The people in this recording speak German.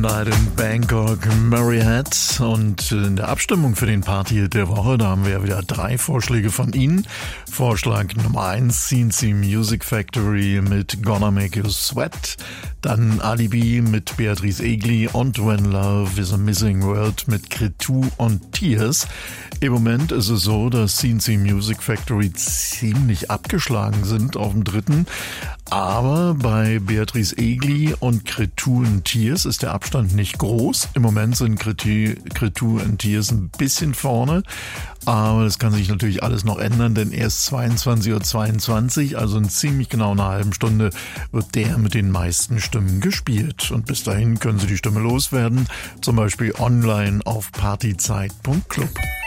Night in Bangkok, Murray Head. Und in der Abstimmung für den Party-Hit der Woche, da haben wir ja wieder 3 Vorschläge von Ihnen. Vorschlag Nummer 1, CNC Music Factory mit Gonna Make You Sweat. Dann Alibi mit Beatrice Egli und When Love is a Missing World mit Cretu und Tears. Im Moment ist es so, dass CNC Music Factory ziemlich abgeschlagen sind auf dem 3. Aber bei Beatrice Egli und Cretu und Tears ist der Abstand nicht groß. Im Moment sind Cretu und Tears ein bisschen vorne. Aber das kann sich natürlich alles noch ändern, denn erst 22:22 Uhr, also in ziemlich genau einer halben Stunde, wird der mit den meisten Stimmen gespielt. Und bis dahin können Sie die Stimme loswerden, zum Beispiel online auf partyzeit.club.